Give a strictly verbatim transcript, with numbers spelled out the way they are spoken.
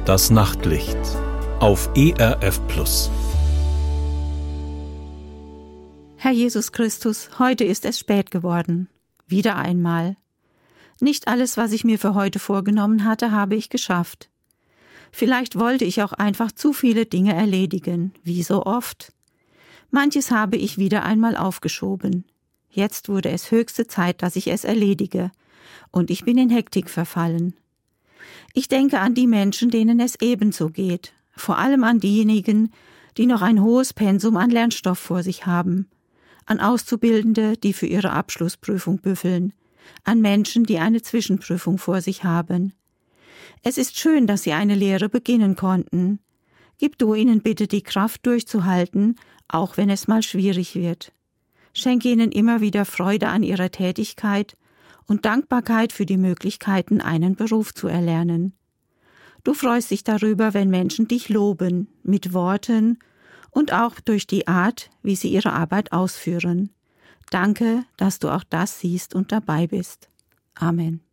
Das Nachtlicht auf E R F Plus. Herr Jesus Christus, heute ist es spät geworden. Wieder einmal. Nicht alles, was ich mir für heute vorgenommen hatte, habe ich geschafft. Vielleicht wollte ich auch einfach zu viele Dinge erledigen, wie so oft. Manches habe ich wieder einmal aufgeschoben. Jetzt wurde es höchste Zeit, dass ich es erledige, und ich bin in Hektik verfallen. Ich denke an die Menschen, denen es ebenso geht, vor allem an diejenigen, die noch ein hohes Pensum an Lernstoff vor sich haben, an Auszubildende, die für ihre Abschlussprüfung büffeln, an Menschen, die eine Zwischenprüfung vor sich haben. Es ist schön, dass sie eine Lehre beginnen konnten. Gib du ihnen bitte die Kraft durchzuhalten, auch wenn es mal schwierig wird. Schenke ihnen immer wieder Freude an ihrer Tätigkeit und Dankbarkeit für die Möglichkeiten, einen Beruf zu erlernen. Du freust dich darüber, wenn Menschen dich loben, mit Worten und auch durch die Art, wie sie ihre Arbeit ausführen. Danke, dass du auch das siehst und dabei bist. Amen.